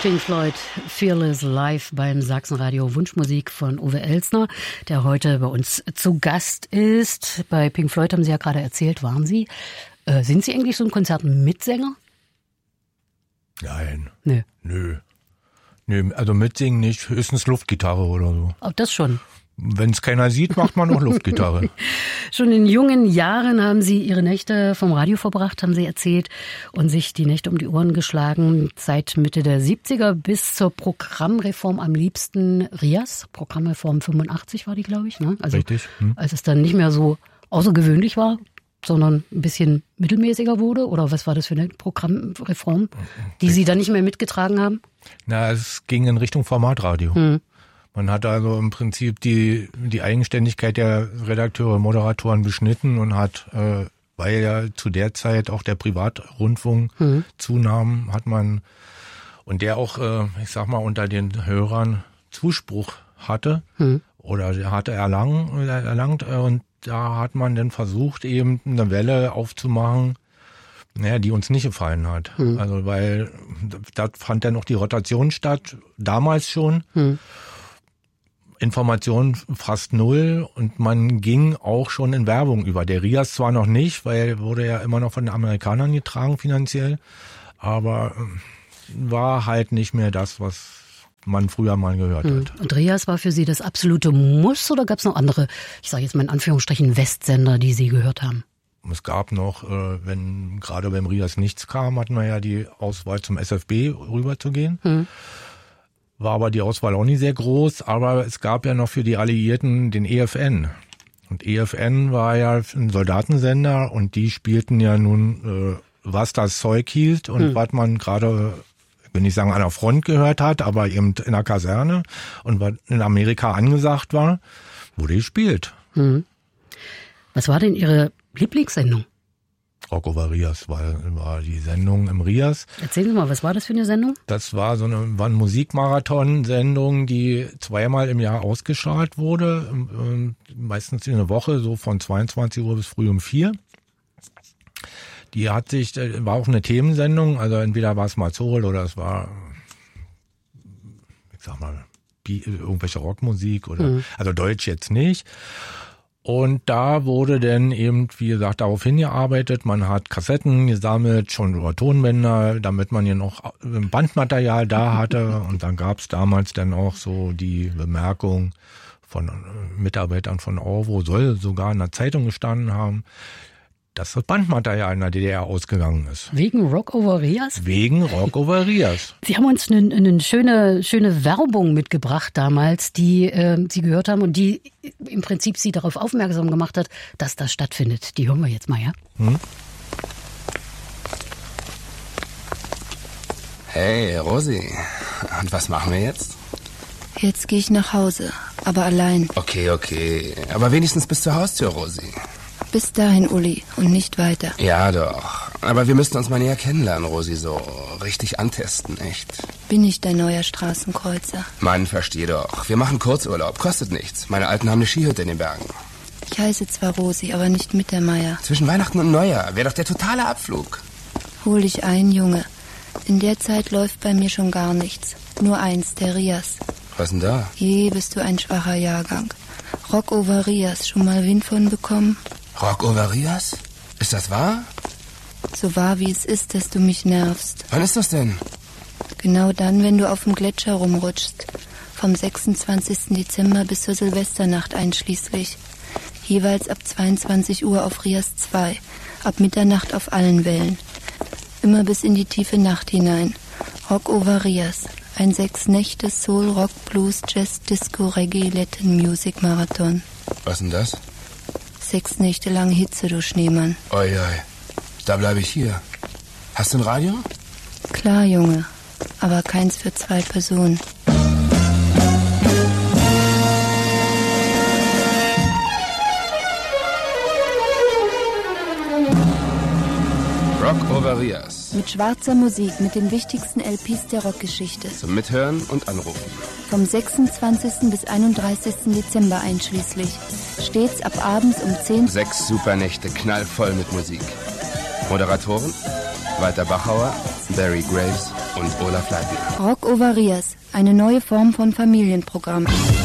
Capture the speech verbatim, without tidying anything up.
Pink Floyd, Fearless live beim Sachsenradio Wunschmusik von Uwe Elsner, der heute bei uns zu Gast ist. Bei Pink Floyd haben Sie ja gerade erzählt, waren Sie. Äh, sind Sie eigentlich so ein Konzert-Mitsänger? Nein. Nö. Nö. Nö, also mitsingen nicht, höchstens Luftgitarre oder so. Auch das schon. Wenn es keiner sieht, macht man noch Luftgitarre. Schon in jungen Jahren haben Sie Ihre Nächte vom Radio verbracht, haben Sie erzählt, und sich die Nächte um die Ohren geschlagen. Seit Mitte der siebziger bis zur Programmreform am liebsten R I A S. Programmreform fünfundachtzig war die, glaube ich. Ne? Also, richtig. Hm. Als es dann nicht mehr so außergewöhnlich war, sondern ein bisschen mittelmäßiger wurde? Oder was war das für eine Programmreform, die Sie dann nicht mehr mitgetragen haben? Na, es ging in Richtung Formatradio. Hm. Man hat also im Prinzip die die Eigenständigkeit der Redakteure, Moderatoren beschnitten und hat, äh, weil ja zu der Zeit auch der Privatrundfunk mhm. zunahm, hat man, und der auch, äh, ich sag mal, unter den Hörern Zuspruch hatte mhm. oder hatte erlang, erlangt, und da hat man dann versucht, eben eine Welle aufzumachen, naja, die uns nicht gefallen hat. Mhm. Also weil da fand dann noch die Rotation statt, damals schon. Mhm. Information fast null, und man ging auch schon in Werbung über. Der R I A S zwar noch nicht, weil wurde ja immer noch von den Amerikanern getragen finanziell, aber war halt nicht mehr das, was man früher mal gehört hat. Und R I A S war für Sie das absolute Muss, oder gab es noch andere, ich sage jetzt mal in Anführungsstrichen, Westsender, die Sie gehört haben? Es gab noch, wenn gerade beim R I A S nichts kam, hatten wir ja die Auswahl zum S F B rüberzugehen. Hm. War aber die Auswahl auch nicht sehr groß, aber es gab ja noch für die Alliierten den E F N. Und E F N war ja ein Soldatensender, und die spielten ja nun, äh, was das Zeug hielt und hm. was man gerade, ich will nicht sagen an der Front gehört hat, aber eben in der Kaserne und was in Amerika angesagt war, wurde gespielt. Hm. Was war denn Ihre Lieblingssendung? Rock over R I A S war, war die Sendung im R I A S. Erzählen Sie mal, was war das für eine Sendung? Das war so eine, war eine Musikmarathon-Sendung, die zweimal im Jahr ausgestrahlt wurde. Meistens in eine Woche, so von zweiundzwanzig Uhr bis früh um vier. Die hat sich, war auch eine Themensendung, also entweder war es mal Soul oder es war, ich sag mal, irgendwelche Rockmusik oder, mhm. also Deutsch jetzt nicht. Und da wurde dann eben, wie gesagt, darauf hingearbeitet. Man hat Kassetten gesammelt, schon über Tonbänder, damit man hier noch Bandmaterial da hatte. Und dann gab es damals dann auch so die Bemerkung von Mitarbeitern von Orwo, soll sogar in der Zeitung gestanden haben, dass das Bandmaterial in der D D R ausgegangen ist. Wegen Rock over R I A S? Wegen Rock over R I A S. Sie haben uns eine, eine schöne, schöne Werbung mitgebracht damals, die äh, Sie gehört haben und die im Prinzip Sie darauf aufmerksam gemacht hat, dass das stattfindet. Die hören wir jetzt mal, ja? Hm? Hey, Rosi. Und was machen wir jetzt? Jetzt gehe ich nach Hause, aber allein. Okay, okay. Aber wenigstens bis zur Haustür, Rosi. Bis dahin, Uli, und nicht weiter. Ja, doch. Aber wir müssten uns mal näher kennenlernen, Rosi, so richtig antesten, echt. Bin ich dein neuer Straßenkreuzer? Mann, versteh doch. Wir machen Kurzurlaub, kostet nichts. Meine Alten haben eine Skihütte in den Bergen. Ich heiße zwar Rosi, aber nicht Mittermeier. Zwischen Weihnachten und Neujahr wäre doch der totale Abflug. Hol dich ein, Junge. In der Zeit läuft bei mir schon gar nichts. Nur eins, der R I A S. Was denn da? Je, bist du ein schwacher Jahrgang. Rock over R I A S, schon mal Wind von bekommen? Rock over R I A S? Ist das wahr? So wahr wie es ist, dass du mich nervst. Wann ist das denn? Genau dann, wenn du auf dem Gletscher rumrutschst. Vom sechsundzwanzigsten Dezember bis zur Silvesternacht einschließlich. Jeweils ab zweiundzwanzig Uhr auf R I A S zwei. Ab Mitternacht auf allen Wellen. Immer bis in die tiefe Nacht hinein. Rock over R I A S. Ein sechs Nächte Soul, Rock, Blues, Jazz, Disco, Reggae, Latin Music Marathon. Was denn das? Sechs Nächte lang Hitze, du Schneemann. Oi, oi. Da bleibe ich hier. Hast du ein Radio? Klar, Junge. Aber keins für zwei Personen. Rock over R I A S. Mit schwarzer Musik, mit den wichtigsten L Ps der Rockgeschichte. Zum Mithören und Anrufen. Vom sechsundzwanzigsten bis einunddreißigsten Dezember einschließlich. Stets ab abends um zehn. Sechs Supernächte knallvoll mit Musik. Moderatoren: Walter Bachauer, Barry Graves, und Olaf Leitner. Rock over Rias, eine neue Form von Familienprogramm.